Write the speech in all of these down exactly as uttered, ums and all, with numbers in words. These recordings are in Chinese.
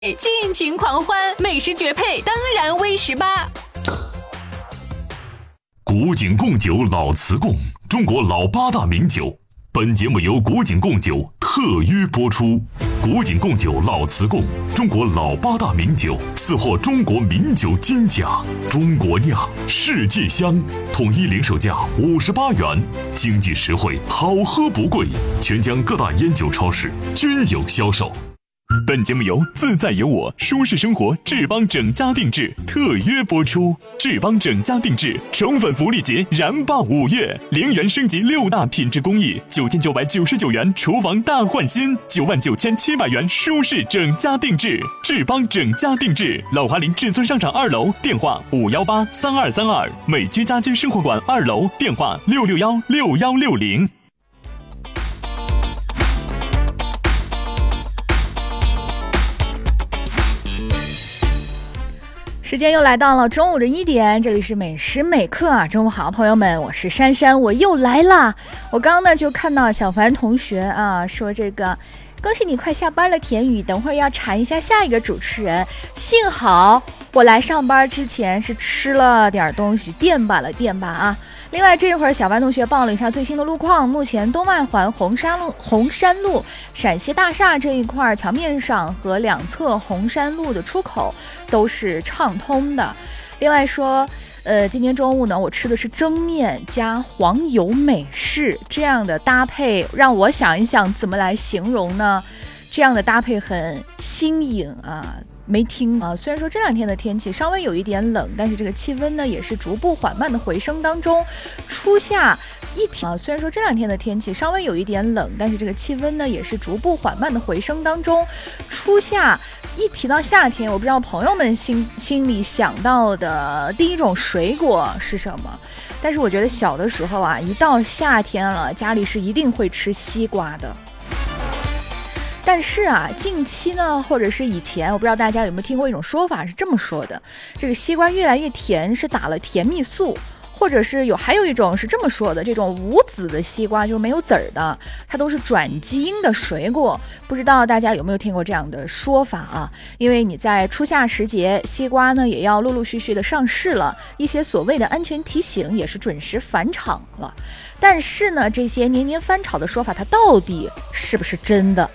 尽情狂欢，美食绝配，当然 V 十八。 古井贡酒老瓷贡，中国老八大名酒。本节目由古井贡酒特约播出。古井贡酒老瓷贡，中国老八大名酒，四获中国名酒金奖，中国酿，世界香，统一零售价五十八元，经济实惠，好喝不贵，全江各大烟酒超市均有销售。本节目由自在有我舒适生活志邦整家定制特约播出。志邦整家定制宠粉福利节燃爆五月，零元升级六大品质工艺，九千九百九十九元厨房大换新，九万九千七百元舒适整家定制。志邦整家定制，老华林至尊商场二楼，电话五幺八三二三二，美居家居生活馆二楼，电话六六幺六幺六零。 时间又来到了中午的一点，这里是美食美课啊，中午好，朋友们，我是珊珊，我又来啦。我刚刚呢就看到小凡同学啊说这个恭喜你快下班了，田雨，等会儿要馋一下下一个主持人。幸好我来上班之前是吃了点东西，垫吧了垫吧啊。另外这一会儿小凡同学报了一下最新的路况，目前东外环红山路红山路陕西大厦这一块桥面上和两侧红山路的出口都是畅通的。另外说呃，今天中午呢我吃的是蒸面加黄油美式，这样的搭配让我想一想怎么来形容呢？这样的搭配很新颖啊，没听啊。虽然说这两天的天气稍微有一点冷，但是这个气温呢也是逐步缓慢的回升当中。初夏一提啊，虽然说这两天的天气稍微有一点冷，但是这个气温呢也是逐步缓慢的回升当中。初夏一提到夏天，我不知道朋友们心心里想到的第一种水果是什么，但是我觉得小的时候啊，一到夏天了，家里是一定会吃西瓜的。但是啊，近期呢，或者是以前，我不知道大家有没有听过一种说法是这么说的：这个西瓜越来越甜，是打了甜蜜素。或者是有还有一种是这么说的，这种无籽的西瓜就是没有籽儿的，它都是转基因的水果。不知道大家有没有听过这样的说法啊？因为你在初夏时节，西瓜呢也要陆陆续续的上市了，一些所谓的安全提醒也是准时返场了。但是呢，这些年年翻炒的说法，它到底是不是真的？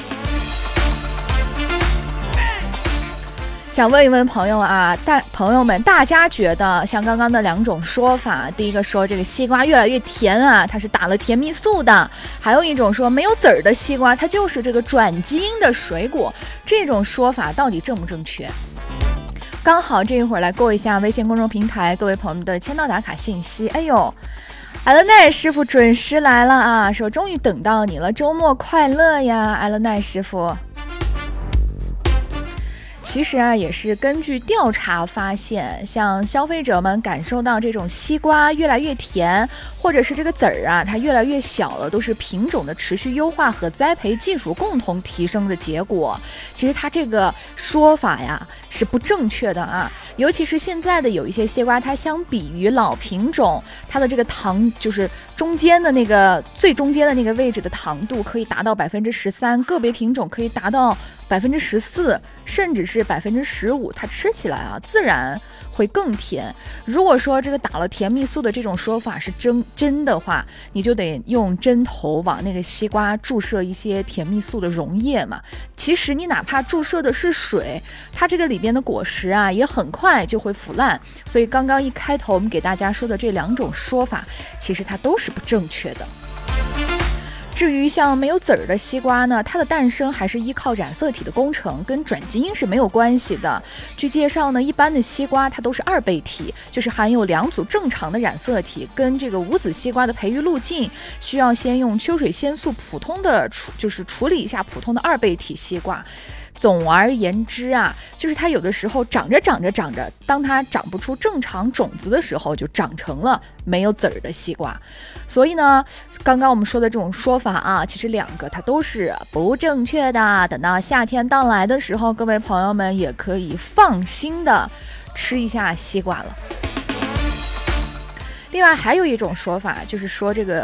想问一问朋友啊，大朋友们，大家觉得像刚刚的两种说法，第一个说这个西瓜越来越甜啊，它是打了甜蜜素的；还有一种说没有籽儿的西瓜，它就是这个转基因的水果，这种说法到底正不正确？刚好这一会儿来过一下微信公众平台各位朋友们的签到打卡信息。哎呦，艾伦奈师傅准时来了啊，说终于等到你了，周末快乐呀，艾伦奈师傅。其实啊，也是根据调查发现，像消费者们感受到这种西瓜越来越甜，或者是这个籽儿啊它越来越小了，都是品种的持续优化和栽培技术共同提升的结果。其实它这个说法呀是不正确的啊，尤其是现在的有一些西瓜，它相比于老品种，它的这个糖就是中间的那个最中间的那个位置的糖度可以达到百分之十三，个别品种可以达到百分之十四，甚至是百分之十五，它吃起来啊自然会更甜。如果说这个打了甜蜜素的这种说法是真真的话，你就得用针头往那个西瓜注射一些甜蜜素的溶液嘛。其实你哪怕注射的是水，它这个里边的果实啊也很快就会腐烂。所以刚刚一开头我们给大家说的这两种说法，其实它都是不正确的。至于像没有籽儿的西瓜呢，它的诞生还是依靠染色体的工程，跟转基因是没有关系的。据介绍呢，一般的西瓜它都是二倍体，就是含有两组正常的染色体，跟这个无籽西瓜的培育路径需要先用秋水仙素普通的处就是处理一下普通的二倍体西瓜。总而言之啊，就是它有的时候长着长着长着，当它长不出正常种子的时候，就长成了没有籽儿的西瓜。所以呢，刚刚我们说的这种说法啊，其实两个它都是不正确的。等到夏天到来的时候，各位朋友们也可以放心的吃一下西瓜了。另外还有一种说法，就是说这个